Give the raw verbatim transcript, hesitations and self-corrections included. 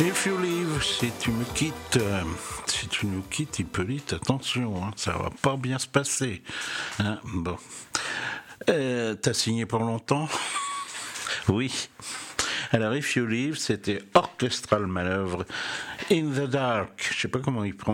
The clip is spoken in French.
If you leave, si tu me quittes, euh, si tu nous quittes, Hippolyte, attention, hein, ça va pas bien se passer. Hein, bon. Euh, t'as signé pour longtemps? Oui. Alors, If You Leave, c'était Orchestral Manœuvre, In the Dark. Je sais pas comment il prend.